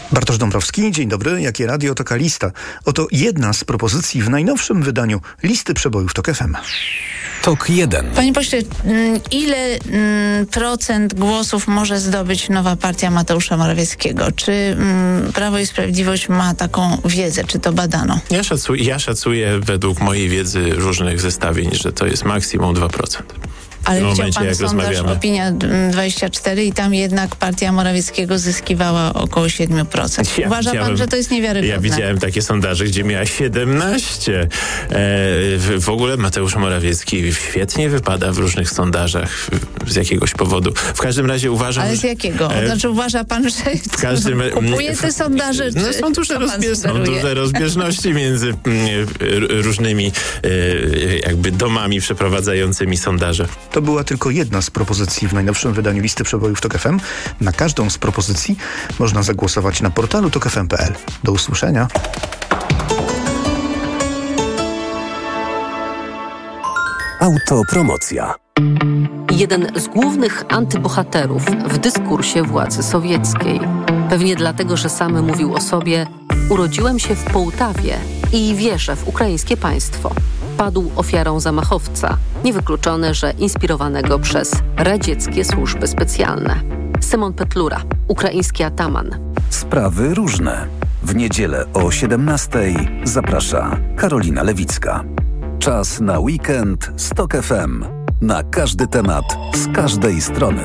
Bartosz Dąbrowski, dzień dobry. Jakie radio, taka lista. Oto jedna z propozycji w najnowszym wydaniu listy przebojów TOK FM. TOK 1. Panie pośle, ile procent głosów może zdobyć nowa partia Mateusza Morawieckiego? Czy Prawo i Sprawiedliwość ma taką wiedzę? Czy to badano? Ja szacuję według mojej wiedzy różnych zestawień, że to jest maksimum 2%. Ale widział pan sondaż Opinia 24 i tam jednak partia Morawieckiego zyskiwała około 7%. Uważa pan, że to jest niewiarygodne? Ja widziałem takie sondaże, gdzie miała 17. W ogóle Mateusz Morawiecki świetnie wypada w różnych sondażach z jakiegoś powodu. W każdym razie uważam... Ale z jakiego? Znaczy uważa pan, że kupuje te sondaże? No, są duże rozbieżności między różnymi jakby domami przeprowadzającymi sondaże. To była tylko jedna z propozycji w najnowszym wydaniu listy przebojów TOK FM. Na każdą z propozycji można zagłosować na portalu tokfm.pl. Do usłyszenia. Autopromocja. Jeden z głównych antybohaterów w dyskursie władzy sowieckiej. Pewnie dlatego, że sam mówił o sobie: urodziłem się w Połtawie i wierzę w ukraińskie państwo. Padł ofiarą zamachowca, niewykluczone, że inspirowanego przez radzieckie służby specjalne. Szymon Petlura, ukraiński ataman. Sprawy różne. W niedzielę o 17:00 zaprasza Karolina Lewicka. Czas na weekend z TOK FM. Na każdy temat, z każdej strony.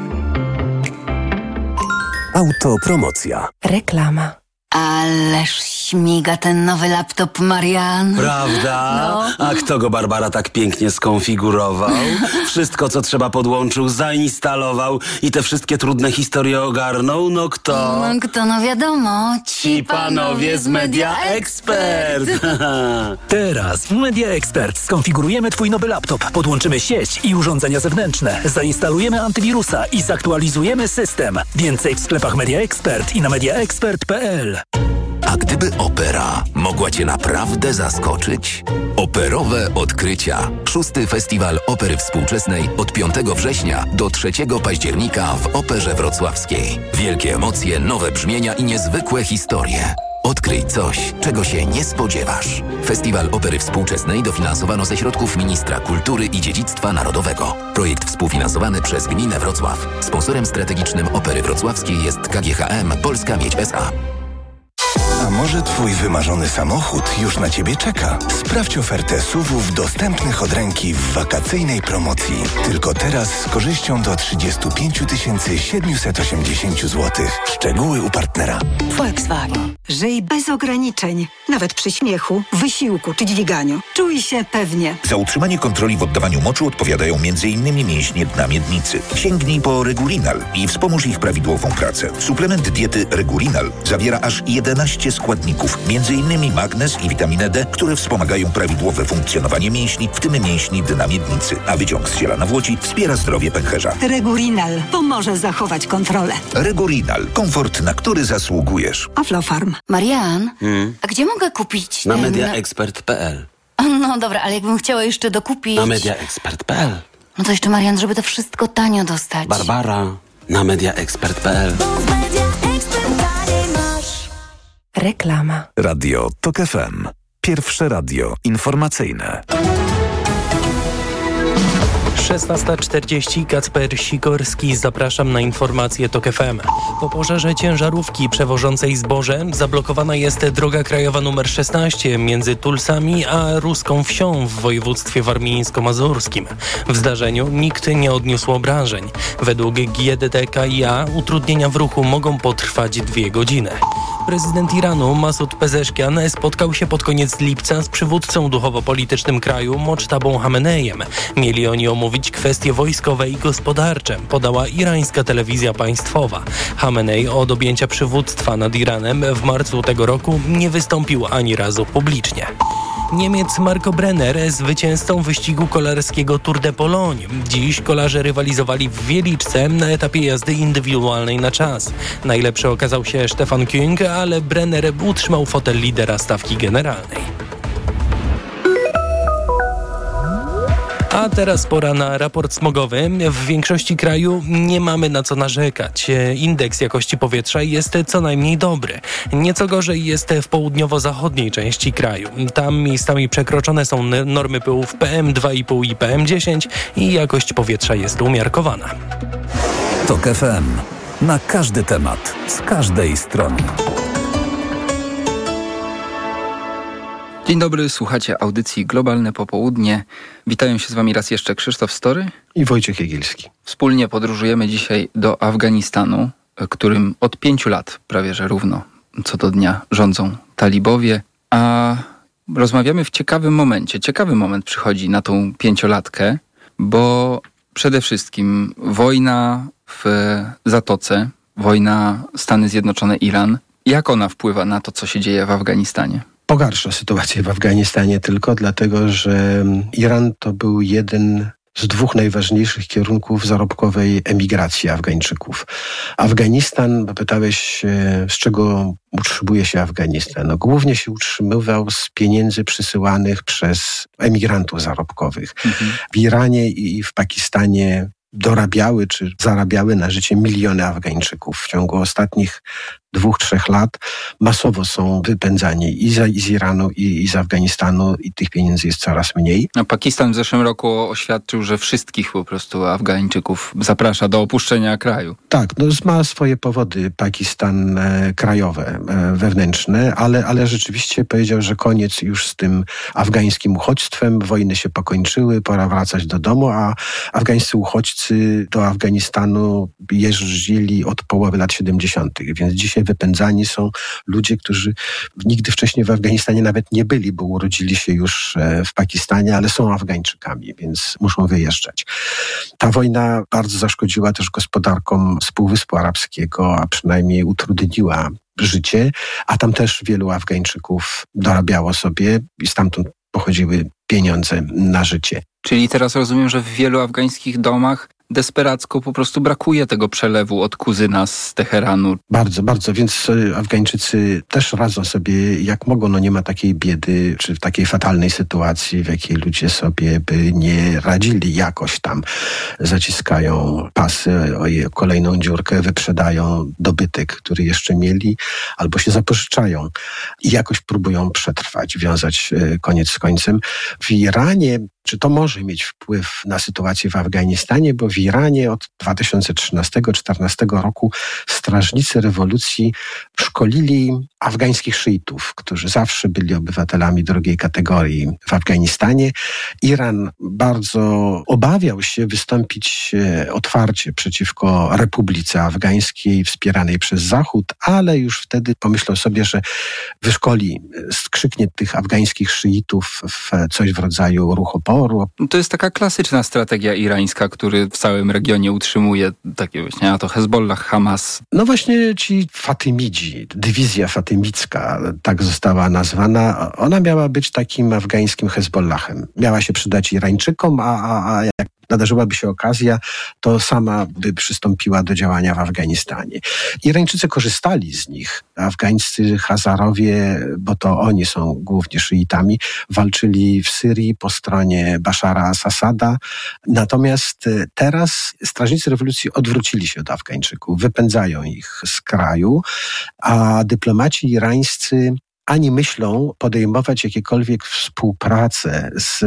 Autopromocja. Reklama. Ależ śmiga ten nowy laptop, Marian. Prawda? No. A kto go, Barbara, tak pięknie skonfigurował? Wszystko, co trzeba, podłączył, zainstalował i te wszystkie trudne historie ogarnął? No kto? No wiadomo. Ci panowie z Media Expert. Teraz w Media Expert skonfigurujemy twój nowy laptop, podłączymy sieć i urządzenia zewnętrzne, zainstalujemy antywirusa i zaktualizujemy system. Więcej w sklepach Media Expert i na mediaexpert.pl. A gdyby opera mogła Cię naprawdę zaskoczyć? Operowe odkrycia. 6. Festiwal Opery Współczesnej od 5 września do 3 października w Operze Wrocławskiej. Wielkie emocje, nowe brzmienia i niezwykłe historie. Odkryj coś, czego się nie spodziewasz. Festiwal Opery Współczesnej dofinansowano ze środków Ministra Kultury i Dziedzictwa Narodowego. Projekt współfinansowany przez Gminę Wrocław. Sponsorem strategicznym Opery Wrocławskiej jest KGHM Polska Miedź S.A. A może twój wymarzony samochód już na ciebie czeka? Sprawdź ofertę SUV-ów dostępnych od ręki w wakacyjnej promocji. Tylko teraz z korzyścią do 35 780 zł. Szczegóły u partnera. Volkswagen. Żyj bez ograniczeń. Nawet przy śmiechu, wysiłku czy dźwiganiu. Czuj się pewnie. Za utrzymanie kontroli w oddawaniu moczu odpowiadają m.in. mięśnie dna miednicy. Sięgnij po Regulinal i wspomóż ich prawidłową pracę. Suplement diety Regulinal zawiera aż 11 składników, m.in. magnez i witaminę D, które wspomagają prawidłowe funkcjonowanie mięśni, w tym mięśni dna miednicy, a wyciąg z ziela nawłoci wspiera zdrowie pęcherza. Regulinal pomoże zachować kontrolę. Regulinal. Komfort, na który zasługujesz. Aflofarm. Marian, a gdzie mogę kupić Na mediaexpert.pl. No dobra, ale jakbym chciała jeszcze dokupić... Na mediaexpert.pl. No to jeszcze, Marian, żeby to wszystko tanio dostać. Barbara, na mediaexpert.pl. Reklama. Radio TOK FM. Pierwsze radio informacyjne. 16:40, Kacper Sikorski, zapraszam na informacje TOK FM. Po pożarze ciężarówki przewożącej zboże zablokowana jest droga krajowa nr 16 między Tulsami a Ruską Wsią w województwie warmińsko-mazurskim. W zdarzeniu nikt nie odniósł obrażeń. Według GDDKiA utrudnienia w ruchu mogą potrwać 2 godziny. Prezydent Iranu Masud Pezeszkian spotkał się pod koniec lipca z przywódcą duchowo-politycznym kraju Moctabą Hamenejem. Mieli oni omówić kwestie wojskowe i gospodarcze, podała irańska telewizja państwowa. Hamenej od objęcia przywództwa nad Iranem w marcu tego roku nie wystąpił ani razu publicznie. Niemiec Marco Brenner zwycięzcą wyścigu kolarskiego Tour de Pologne. Dziś kolarze rywalizowali w Wieliczce na etapie jazdy indywidualnej na czas. Najlepszy okazał się Stefan Küng, ale Brenner utrzymał fotel lidera stawki generalnej. A teraz pora na raport smogowy. W większości kraju nie mamy na co narzekać. Indeks jakości powietrza jest co najmniej dobry. Nieco gorzej jest w południowo-zachodniej części kraju. Tam miejscami przekroczone są normy pyłów PM2,5 i PM10 i jakość powietrza jest umiarkowana. TOK FM. Na każdy temat, z każdej strony. Dzień dobry, słuchacie audycji Globalne Popołudnie. Witają się z wami raz jeszcze Krzysztof Story i Wojciech Jagielski. Wspólnie podróżujemy dzisiaj do Afganistanu, którym od 5 lat, prawie że równo, co do dnia rządzą talibowie, a rozmawiamy w ciekawym momencie. Ciekawy moment przychodzi na tą 5-latkę, bo przede wszystkim wojna w Zatoce, wojna Stany Zjednoczone-Iran. Jak ona wpływa na to, co się dzieje w Afganistanie? Pogarsza sytuację w Afganistanie tylko dlatego, że Iran to był jeden z 2 najważniejszych kierunków zarobkowej emigracji Afgańczyków. Afganistan, pytałeś, z czego utrzymuje się Afganistan? No, głównie się utrzymywał z pieniędzy przysyłanych przez emigrantów zarobkowych. W Iranie i w Pakistanie dorabiały czy zarabiały na życie miliony Afgańczyków. W ciągu ostatnich 2-3 lat masowo są wypędzani i z Iranu, i z Afganistanu i tych pieniędzy jest coraz mniej. A Pakistan w zeszłym roku oświadczył, że wszystkich po prostu Afgańczyków zaprasza do opuszczenia kraju. Tak, no ma swoje powody Pakistan krajowe, wewnętrzne, ale rzeczywiście powiedział, że koniec już z tym afgańskim uchodźstwem, wojny się pokończyły, pora wracać do domu, a afgańscy uchodźcy do Afganistanu jeździli od połowy lat 70., więc dzisiaj wypędzani są ludzie, którzy nigdy wcześniej w Afganistanie nawet nie byli, bo urodzili się już w Pakistanie, ale są Afgańczykami, więc muszą wyjeżdżać. Ta wojna bardzo zaszkodziła też gospodarkom z Półwyspu Arabskiego, a przynajmniej utrudniła życie, a tam też wielu Afgańczyków dorabiało sobie i stamtąd pochodziły pieniądze na życie. Czyli teraz rozumiem, że w wielu afgańskich domach desperacko po prostu brakuje tego przelewu od kuzyna z Teheranu. Bardzo, bardzo, więc Afgańczycy też radzą sobie jak mogą. No nie ma takiej biedy, czy w takiej fatalnej sytuacji, w jakiej ludzie sobie by nie radzili. Jakoś tam zaciskają pasy, kolejną dziurkę, wyprzedają dobytek, który jeszcze mieli, albo się zapożyczają i jakoś próbują przetrwać, wiązać koniec z końcem. W Iranie, czy to może mieć wpływ na sytuację w Afganistanie, bo w Iranie od 2013-2014 roku strażnicy rewolucji szkolili afgańskich szyitów, którzy zawsze byli obywatelami drugiej kategorii w Afganistanie. Iran bardzo obawiał się wystąpić otwarcie przeciwko Republice Afgańskiej wspieranej przez Zachód, ale już wtedy pomyślał sobie, że wyszkoli, skrzyknie tych afgańskich szyitów w coś w rodzaju ruchu oporu. To jest taka klasyczna strategia irańska, który w całym regionie utrzymuje takie właśnie, a to Hezbollah, Hamas. No właśnie ci Fatymidzi, dywizja fatymicka, tak została nazwana, ona miała być takim afgańskim Hezbollahem. Miała się przydać Irańczykom, a jak nadarzyłaby się okazja, to sama by przystąpiła do działania w Afganistanie. Irańczycy korzystali z nich. Afgańscy Hazarowie, bo to oni są głównie szyitami, walczyli w Syrii po stronie Bashara al-Assada. Natomiast teraz strażnicy rewolucji odwrócili się od Afgańczyków, wypędzają ich z kraju, a dyplomaci irańscy ani myślą podejmować jakiekolwiek współpracę z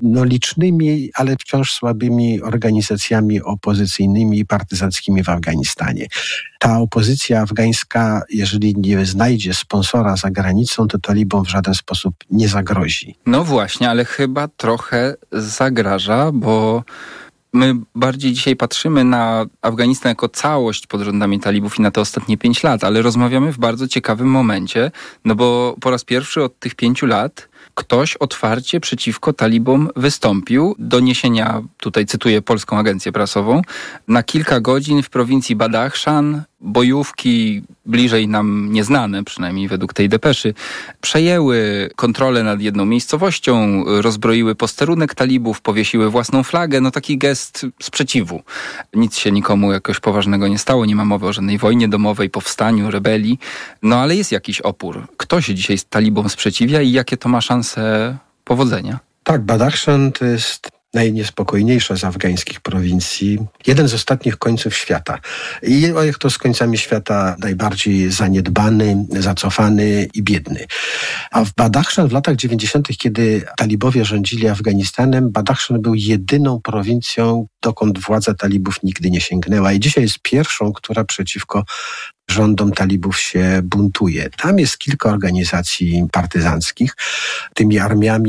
licznymi, ale wciąż słabymi organizacjami opozycyjnymi i partyzanckimi w Afganistanie. Ta opozycja afgańska, jeżeli nie znajdzie sponsora za granicą, to talibom w żaden sposób nie zagrozi. No właśnie, ale chyba trochę zagraża, bo my bardziej dzisiaj patrzymy na Afganistan jako całość pod rządami talibów i na te ostatnie 5 lat, ale rozmawiamy w bardzo ciekawym momencie, no bo po raz pierwszy od tych 5 lat ktoś otwarcie przeciwko talibom wystąpił. Doniesienia, tutaj cytuję polską agencję prasową, na kilka godzin w prowincji Badachshan bojówki bliżej nam nieznane, przynajmniej według tej depeszy, przejęły kontrolę nad jedną miejscowością, rozbroiły posterunek talibów, powiesiły własną flagę, no taki gest sprzeciwu. Nic się nikomu jakoś poważnego nie stało, nie ma mowy o żadnej wojnie domowej, powstaniu, rebelii, no ale jest jakiś opór. Kto się dzisiaj z talibom sprzeciwia i jakie to ma szanse powodzenia? Tak, Badachshan to jest najniespokojniejsza z afgańskich prowincji, jeden z ostatnich końców świata. I jak to z końcami świata najbardziej zaniedbany, zacofany i biedny. A w Badachszan w latach 90., kiedy talibowie rządzili Afganistanem, Badachszan był jedyną prowincją, dokąd władza talibów nigdy nie sięgnęła. I dzisiaj jest pierwszą, która przeciwko rządom talibów się buntuje. Tam jest kilka organizacji partyzanckich. Tymi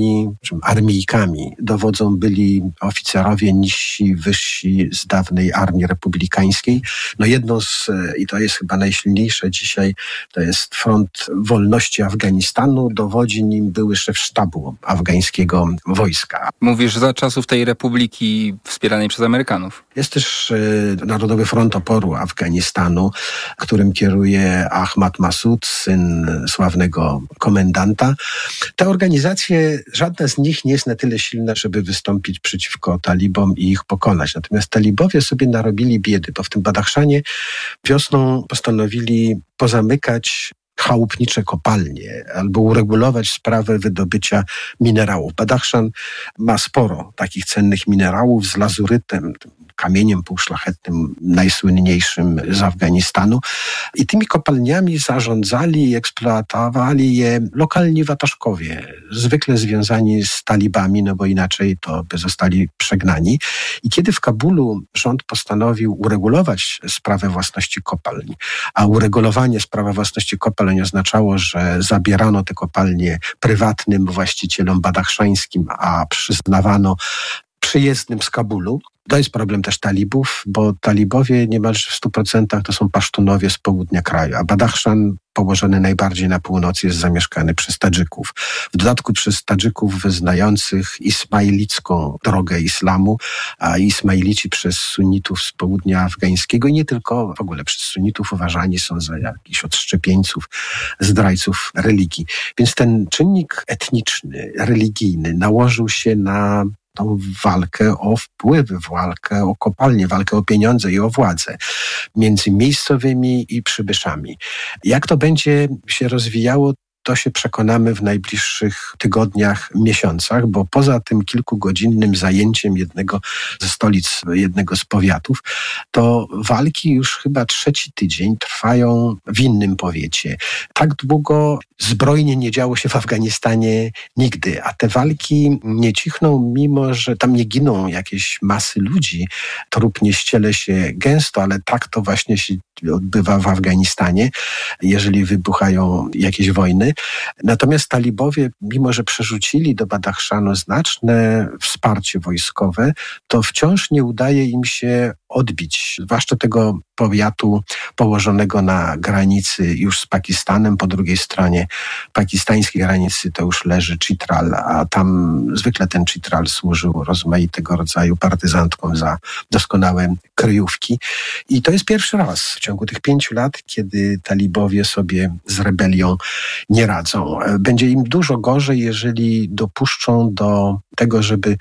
armijkami dowodzą byli oficerowie niżsi, wyżsi z dawnej armii republikańskiej. No jedną i to jest chyba najsilniejsze dzisiaj, to jest Front Wolności Afganistanu. Dowodzi nim były szef sztabu afgańskiego wojska. Mówisz za czasów tej republiki wspieranej przez Amerykanów. Jest też Narodowy Front Oporu Afganistanu, którym kieruje Ahmad Massoud, syn sławnego komendanta. Te organizacje, żadna z nich nie jest na tyle silna, żeby wystąpić przeciwko talibom i ich pokonać. Natomiast talibowie sobie narobili biedy, bo w tym Badachszanie wiosną postanowili pozamykać chałupnicze kopalnie albo uregulować sprawę wydobycia minerałów. Badachszan ma sporo takich cennych minerałów z lazurytem, kamieniem półszlachetnym, najsłynniejszym z Afganistanu. I tymi kopalniami zarządzali i eksploatowali je lokalni wataszkowie, zwykle związani z talibami, no bo inaczej to by zostali przegnani. I kiedy w Kabulu rząd postanowił uregulować sprawę własności kopalń, a uregulowanie sprawy własności kopalń oznaczało, że zabierano te kopalnie prywatnym właścicielom badachszańskim, a przyznawano przyjezdnym z Kabulu. To jest problem też talibów, bo talibowie niemalże w 100% to są pasztunowie z południa kraju, a Badachszan położony najbardziej na północy jest zamieszkany przez Tadżyków. W dodatku przez Tadżyków wyznających ismailicką drogę islamu, a Ismailici przez sunnitów z południa afgańskiego i nie tylko, w ogóle przez sunnitów uważani są za jakichś odszczepieńców, zdrajców religii. Więc ten czynnik etniczny, religijny nałożył się na tą walkę o wpływy, walkę o kopalnie, walkę o pieniądze i o władzę między miejscowymi i przybyszami. Jak to będzie się rozwijało, to się przekonamy w najbliższych tygodniach, miesiącach, bo poza tym kilkugodzinnym zajęciem jednego ze stolic, jednego z powiatów, to walki już chyba 3. tydzień trwają w innym powiecie. Tak długo zbrojnie nie działo się w Afganistanie nigdy, a te walki nie cichną, mimo że tam nie giną jakieś masy ludzi, trup nie ściele się gęsto, ale tak to właśnie się odbywa w Afganistanie, jeżeli wybuchają jakieś wojny. Natomiast talibowie, mimo że przerzucili do Badachszanu znaczne wsparcie wojskowe, to wciąż nie udaje im się odbić, zwłaszcza tego powiatu położonego na granicy już z Pakistanem. Po drugiej stronie pakistańskiej granicy to już leży Chitral, a tam zwykle ten Chitral służył rozmaitego rodzaju partyzantkom za doskonałe kryjówki. I to jest pierwszy raz w ciągu tych 5 lat, kiedy talibowie sobie z rebelią nie radzą. Będzie im dużo gorzej, jeżeli dopuszczą do tego, żeby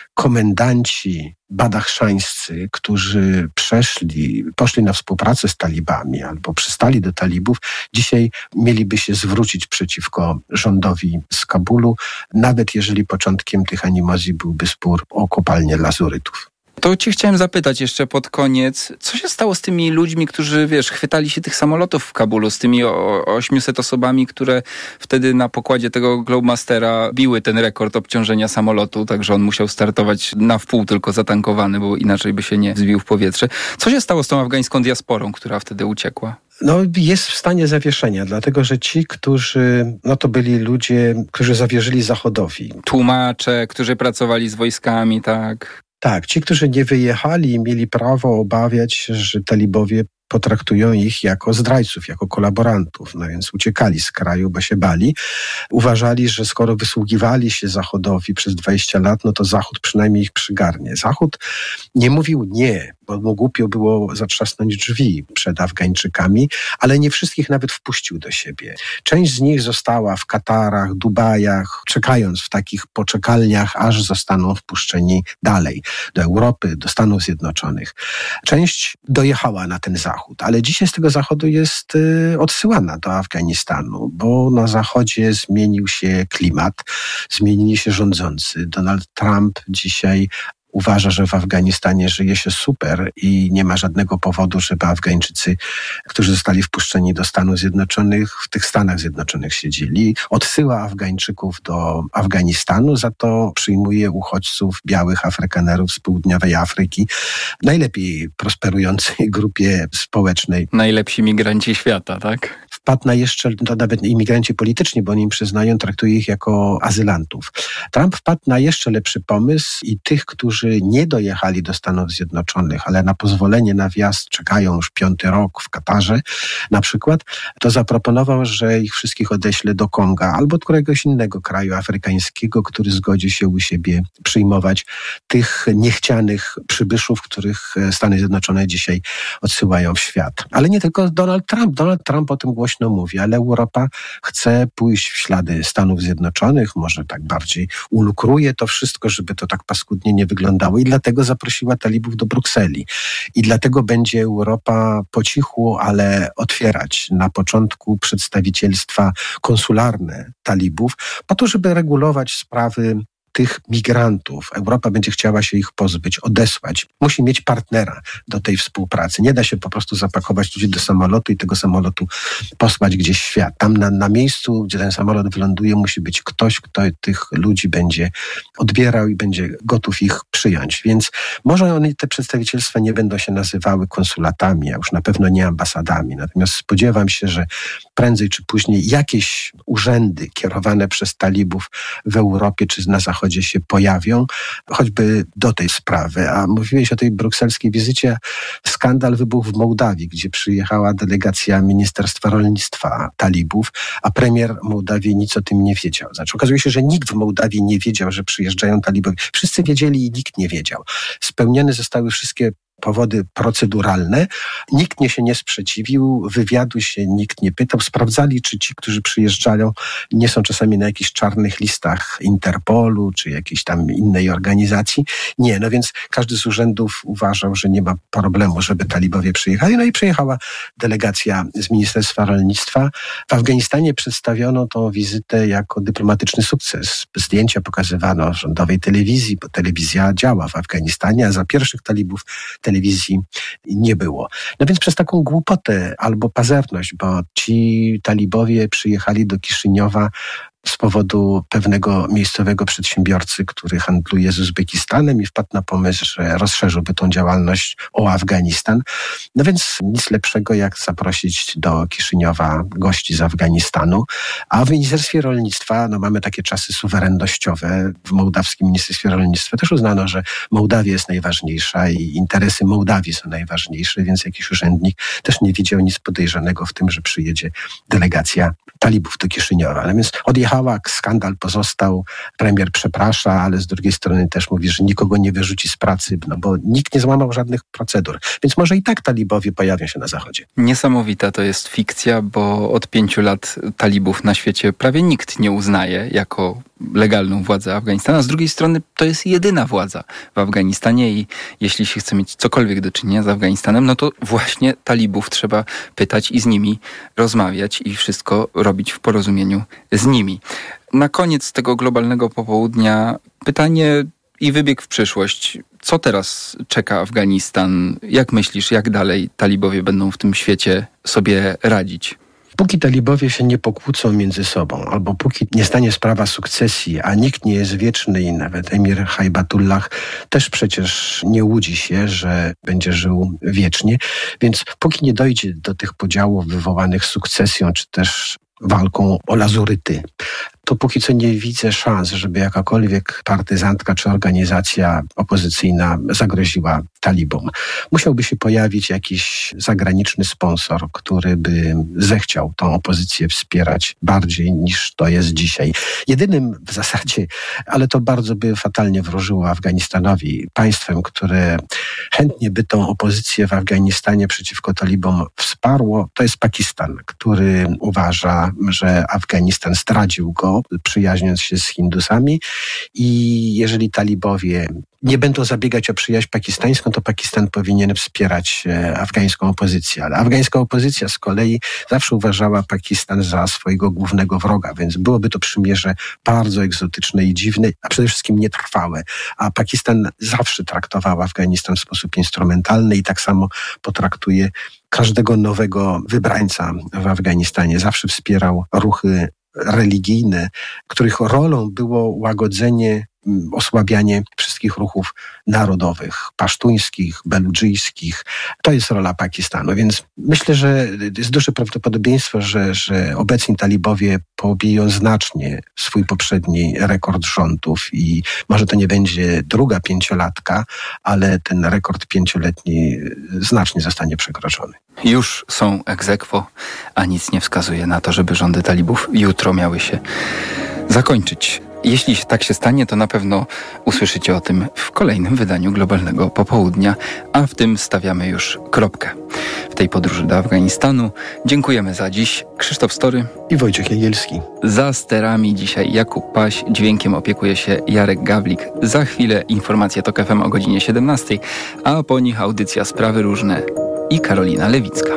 komendanci badachszańscy, którzy poszli na współpracę z talibami albo przystali do talibów, dzisiaj mieliby się zwrócić przeciwko rządowi z Kabulu, nawet jeżeli początkiem tych animozji byłby spór o kopalnię lazurytów. To cię chciałem zapytać jeszcze pod koniec, co się stało z tymi ludźmi, którzy, chwytali się tych samolotów w Kabulu, z tymi 800 osobami, które wtedy na pokładzie tego Globemastera biły ten rekord obciążenia samolotu, także on musiał startować na wpół tylko zatankowany, bo inaczej by się nie wzbił w powietrze. Co się stało z tą afgańską diasporą, która wtedy uciekła? Jest w stanie zawieszenia, dlatego że ci, to byli ludzie, którzy zawierzyli Zachodowi. Tłumacze, którzy pracowali z wojskami, tak? Tak, ci, którzy nie wyjechali, mieli prawo obawiać się, że talibowie potraktują ich jako zdrajców, jako kolaborantów. No więc uciekali z kraju, bo się bali. Uważali, że skoro wysługiwali się Zachodowi przez 20 lat, no to Zachód przynajmniej ich przygarnie. Zachód nie mówił nie, bo mu głupio było zatrzasnąć drzwi przed Afgańczykami, ale nie wszystkich nawet wpuścił do siebie. Część z nich została w Katarach, Dubajach, czekając w takich poczekalniach, aż zostaną wpuszczeni dalej, do Europy, do Stanów Zjednoczonych. Część dojechała na ten Zachód. Zachód. Ale dzisiaj z tego Zachodu jest odsyłana do Afganistanu, bo na Zachodzie zmienił się klimat, zmienili się rządzący. Donald Trump dzisiaj uważa, że w Afganistanie żyje się super i nie ma żadnego powodu, żeby Afgańczycy, którzy zostali wpuszczeni do Stanów Zjednoczonych, w tych Stanach Zjednoczonych siedzieli. Odsyła Afgańczyków do Afganistanu, za to przyjmuje uchodźców, białych Afrykanerów z południowej Afryki, najlepiej prosperującej grupie społecznej. Najlepsi migranci świata, tak? Wpadł na jeszcze, to nawet imigranci polityczni, bo oni im przyznają, traktuje ich jako azylantów. Trump wpadł na jeszcze lepszy pomysł i tych, którzy nie dojechali do Stanów Zjednoczonych, ale na pozwolenie na wjazd czekają już 5. rok w Katarze na przykład, to zaproponował, że ich wszystkich odeśle do Konga albo do któregoś innego kraju afrykańskiego, który zgodzi się u siebie przyjmować tych niechcianych przybyszów, których Stany Zjednoczone dzisiaj odsyłają w świat. Ale nie tylko Donald Trump. Donald Trump o tym głośno mówi, ale Europa chce pójść w ślady Stanów Zjednoczonych, może tak bardziej ulukruje to wszystko, żeby to tak paskudnie nie wyglądało i dlatego zaprosiła talibów do Brukseli. I dlatego będzie Europa po cichu, ale otwierać na początku przedstawicielstwa konsularne talibów, po to, żeby regulować sprawy tych migrantów. Europa będzie chciała się ich pozbyć, odesłać. Musi mieć partnera do tej współpracy. Nie da się po prostu zapakować ludzi do samolotu i tego samolotu posłać gdzieś w świat. Tam na miejscu, gdzie ten samolot wyląduje, musi być ktoś, kto tych ludzi będzie odbierał i będzie gotów ich przyjąć. Więc może te przedstawicielstwa nie będą się nazywały konsulatami, a już na pewno nie ambasadami. Natomiast spodziewam się, że prędzej czy później jakieś urzędy kierowane przez talibów w Europie czy na Zachodzie się pojawią, choćby do tej sprawy. A mówiłeś o tej brukselskiej wizycie. Skandal wybuchł w Mołdawii, gdzie przyjechała delegacja Ministerstwa Rolnictwa talibów, a premier Mołdawii nic o tym nie wiedział. Znaczy, okazuje się, że nikt w Mołdawii nie wiedział, że przyjeżdżają talibowie. Wszyscy wiedzieli i nikt nie wiedział. Spełnione zostały wszystkie powody proceduralne. Nikt się nie sprzeciwił, wywiadu się nikt nie pytał. Sprawdzali, czy ci, którzy przyjeżdżają, nie są czasami na jakichś czarnych listach Interpolu, czy jakiejś tam innej organizacji. Nie, no więc każdy z urzędów uważał, że nie ma problemu, żeby talibowie przyjechali. No i przyjechała delegacja z Ministerstwa Rolnictwa. W Afganistanie przedstawiono tą wizytę jako dyplomatyczny sukces. Zdjęcia pokazywano w rządowej telewizji, bo telewizja działa w Afganistanie, a za pierwszych talibów telewizji nie było. No więc przez taką głupotę albo pazerność, bo ci talibowie przyjechali do Kiszyniowa z powodu pewnego miejscowego przedsiębiorcy, który handluje z Uzbekistanem i wpadł na pomysł, że rozszerzyłby tą działalność o Afganistan. No więc nic lepszego jak zaprosić do Kiszyniowa gości z Afganistanu. A w Ministerstwie Rolnictwa, mamy takie czasy suwerennościowe. W mołdawskim Ministerstwie Rolnictwa też uznano, że Mołdawia jest najważniejsza i interesy Mołdawii są najważniejsze, więc jakiś urzędnik też nie widział nic podejrzanego w tym, że przyjedzie delegacja talibów do Kiszyniowa. No więc odjechała, skandal pozostał, premier przeprasza, ale z drugiej strony też mówi, że nikogo nie wyrzuci z pracy, bo nikt nie złamał żadnych procedur. Więc może i tak talibowie pojawią się na Zachodzie. Niesamowita to jest fikcja, bo od 5 lat talibów na świecie prawie nikt nie uznaje jako legalną władzę Afganistanu. Z drugiej strony to jest jedyna władza w Afganistanie i jeśli się chce mieć cokolwiek do czynienia z Afganistanem, no to właśnie talibów trzeba pytać i z nimi rozmawiać i wszystko robić w porozumieniu z nimi. Na koniec tego globalnego popołudnia pytanie i wybieg w przyszłość. Co teraz czeka Afganistan? Jak myślisz, jak dalej talibowie będą w tym świecie sobie radzić? Póki talibowie się nie pokłócą między sobą, albo póki nie stanie sprawa sukcesji, a nikt nie jest wieczny i nawet emir Hajbatullah też przecież nie łudzi się, że będzie żył wiecznie, więc póki nie dojdzie do tych podziałów wywołanych sukcesją, czy też walką o lazuryty, to póki co nie widzę szans, żeby jakakolwiek partyzantka czy organizacja opozycyjna zagroziła talibom. Musiałby się pojawić jakiś zagraniczny sponsor, który by zechciał tą opozycję wspierać bardziej niż to jest dzisiaj. Jedynym w zasadzie, ale to bardzo by fatalnie wróżyło Afganistanowi, państwem, które chętnie by tą opozycję w Afganistanie przeciwko talibom wsparło, to jest Pakistan, który uważa, że Afganistan zdradził go, samo, przyjaźniąc się z Hindusami. I jeżeli talibowie nie będą zabiegać o przyjaźń pakistańską, to Pakistan powinien wspierać afgańską opozycję. Ale afgańska opozycja z kolei zawsze uważała Pakistan za swojego głównego wroga, więc byłoby to przymierze bardzo egzotyczne i dziwne, a przede wszystkim nietrwałe. A Pakistan zawsze traktował Afganistan w sposób instrumentalny i tak samo potraktuje każdego nowego wybrańca w Afganistanie. Zawsze wspierał ruchy religijne, których rolą było łagodzenie, osłabianie wszystkich ruchów narodowych, pasztuńskich, beludżyjskich. To jest rola Pakistanu, więc myślę, że jest duże prawdopodobieństwo, że obecni talibowie pobiją znacznie swój poprzedni rekord rządów i może to nie będzie druga 5-latka, ale ten rekord 5-letni znacznie zostanie przekroczony. Już są ex aequo, a nic nie wskazuje na to, żeby rządy talibów jutro miały się zakończyć. Jeśli tak się stanie, to na pewno usłyszycie o tym w kolejnym wydaniu Globalnego Popołudnia, a w tym stawiamy już kropkę. W tej podróży do Afganistanu dziękujemy za dziś. Krzysztof Story i Wojciech Jagielski. Za sterami dzisiaj Jakub Paś, dźwiękiem opiekuje się Jarek Gawlik. Za chwilę informacje TOK FM o godzinie 17, a po nich audycja Sprawy Różne i Karolina Lewicka.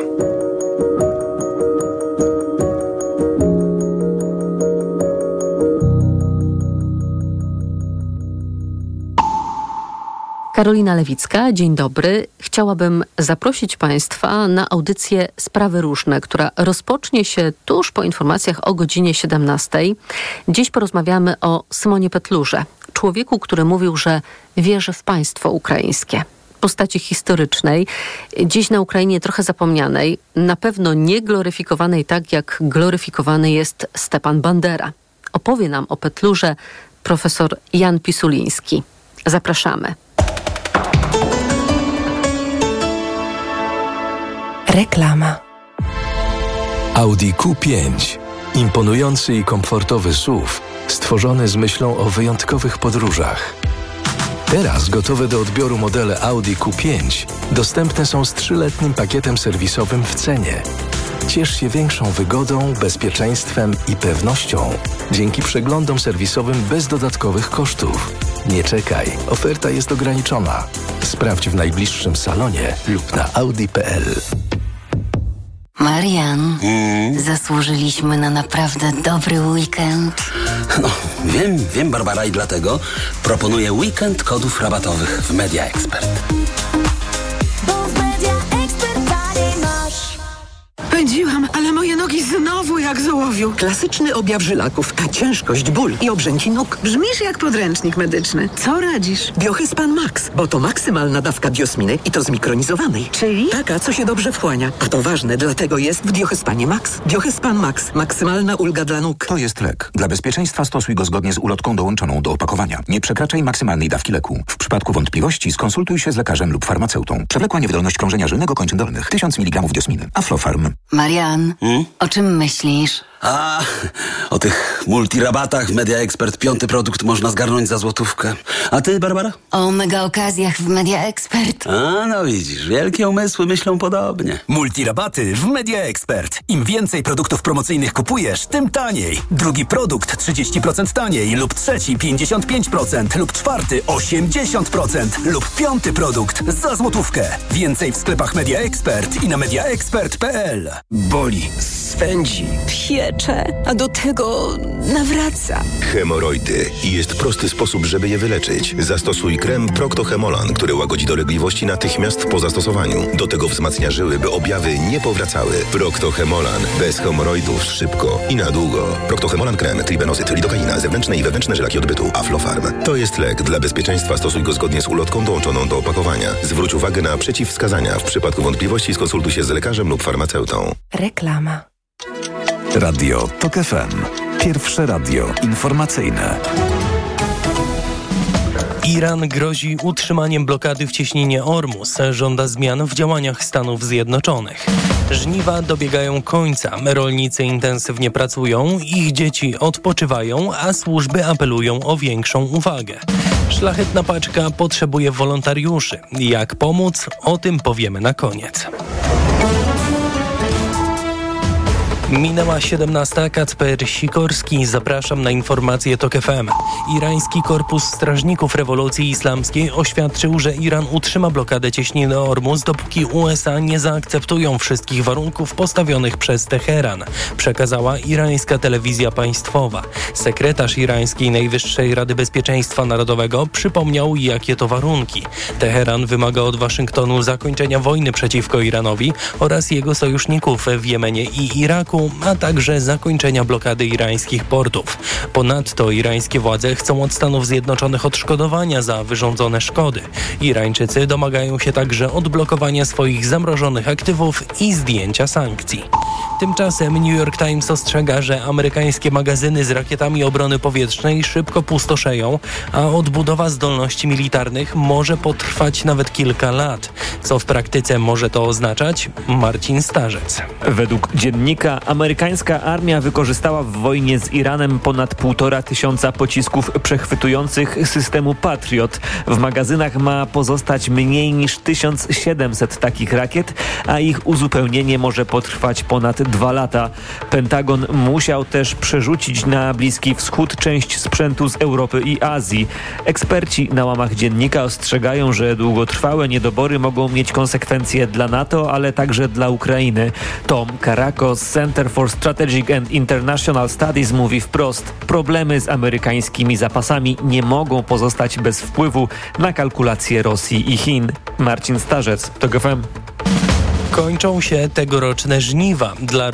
Karolina Lewicka, dzień dobry. Chciałabym zaprosić Państwa na audycję Sprawy Różne, która rozpocznie się tuż po informacjach o godzinie 17. Dziś porozmawiamy o Symonie Petlurze, człowieku, który mówił, że wierzy w państwo ukraińskie. Postaci historycznej, dziś na Ukrainie trochę zapomnianej, na pewno nie gloryfikowanej tak, jak gloryfikowany jest Stepan Bandera. Opowie nam o Petlurze profesor Jan Pisuliński. Zapraszamy. Reklama. Audi Q5. Imponujący i komfortowy SUV, stworzony z myślą o wyjątkowych podróżach. Teraz gotowe do odbioru modele Audi Q5 dostępne są z 3-letnim pakietem serwisowym w cenie. Ciesz się większą wygodą, bezpieczeństwem i pewnością dzięki przeglądom serwisowym bez dodatkowych kosztów. Nie czekaj, oferta jest ograniczona. Sprawdź w najbliższym salonie lub na audi.pl. Marian, zasłużyliśmy na naprawdę dobry weekend. No, wiem, Barbara, i dlatego proponuję weekend kodów rabatowych w Media Expert. Pędziłam, ale moje nogi znowu jak z ołowiu. Klasyczny objaw żylaków, ciężkość, ból i obrzęki nóg. Brzmisz jak podręcznik medyczny. Co radzisz? Biohyspan Max, bo to maksymalna dawka biosminy i to zmikronizowanej. Czyli? Taka, co się dobrze wchłania. A to ważne, dlatego jest w Biohyspanie Max. Biohyspan Max. Maksymalna ulga dla nóg. To jest lek. Dla bezpieczeństwa stosuj go zgodnie z ulotką dołączoną do opakowania. Nie przekraczaj maksymalnej dawki leku. W przypadku wątpliwości skonsultuj się z lekarzem lub farmaceutą. Przewlekła niewydolność krążenia żylnego kończyn dolnych. 1000 mg diosminy. Aflofarm. Marian, o czym myślisz? O tych multirabatach Media Expert 5. produkt można zgarnąć za złotówkę. A ty, Barbara? O mega okazjach w Media Expert. No widzisz, wielkie umysły myślą podobnie. Multirabaty w Media Expert. Im więcej produktów promocyjnych kupujesz, tym taniej. Drugi produkt 30% taniej, lub trzeci 55%, lub czwarty 80%, lub 5. produkt za złotówkę. Więcej w sklepach Media Expert i na mediaexpert.pl. Boli, swędzi, piecze, a do tego nawraca. Hemoroidy. I jest prosty sposób, żeby je wyleczyć. Zastosuj krem Procto-Hemolan, który łagodzi dolegliwości natychmiast po zastosowaniu. Do tego wzmacnia żyły, by objawy nie powracały. Procto-Hemolan. Bez hemoroidów szybko i na długo. Procto-Hemolan krem, tribenozyt, lidokaina, zewnętrzne i wewnętrzne żylaki odbytu. Aflofarm. To jest lek. Dla bezpieczeństwa stosuj go zgodnie z ulotką dołączoną do opakowania. Zwróć uwagę na przeciwwskazania. W przypadku wątpliwości skonsultuj się z lekarzem lub farmaceutą. Reklama. Radio TOK FM. Pierwsze radio informacyjne. Iran grozi utrzymaniem blokady w cieśninie Ormus. Żąda zmian w działaniach Stanów Zjednoczonych. Żniwa dobiegają końca. Rolnicy intensywnie pracują, ich dzieci odpoczywają, a służby apelują o większą uwagę. Szlachetna paczka potrzebuje wolontariuszy. Jak pomóc? O tym powiemy na koniec. Minęła 17. Kacper Sikorski. Zapraszam na informacje TOK FM. Irański Korpus Strażników Rewolucji Islamskiej oświadczył, że Iran utrzyma blokadę cieśniny Ormus, dopóki USA nie zaakceptują wszystkich warunków postawionych przez Teheran, przekazała irańska telewizja państwowa. Sekretarz irańskiej Najwyższej Rady Bezpieczeństwa Narodowego przypomniał, jakie to warunki. Teheran wymaga od Waszyngtonu zakończenia wojny przeciwko Iranowi oraz jego sojuszników w Jemenie i Iraku, a także zakończenia blokady irańskich portów. Ponadto irańskie władze chcą od Stanów Zjednoczonych odszkodowania za wyrządzone szkody. Irańczycy domagają się także odblokowania swoich zamrożonych aktywów i zdjęcia sankcji. Tymczasem New York Times ostrzega, że amerykańskie magazyny z rakietami obrony powietrznej szybko pustoszeją, a odbudowa zdolności militarnych może potrwać nawet kilka lat. Co w praktyce może to oznaczać? Marcin Starzec. Według dziennika amerykańska armia wykorzystała w wojnie z Iranem ponad 1500 pocisków przechwytujących systemu Patriot. W magazynach ma pozostać mniej niż 1700 takich rakiet, a ich uzupełnienie może potrwać ponad 2 lata. Pentagon musiał też przerzucić na Bliski Wschód część sprzętu z Europy i Azji. Eksperci na łamach dziennika ostrzegają, że długotrwałe niedobory mogą mieć konsekwencje dla NATO, ale także dla Ukrainy. Tom Karakos z Center for Strategic and International Studies mówi wprost: problemy z amerykańskimi zapasami nie mogą pozostać bez wpływu na kalkulacje Rosji i Chin. Marcin Starzec, TOK FM. Kończą się tegoroczne żniwa. Dla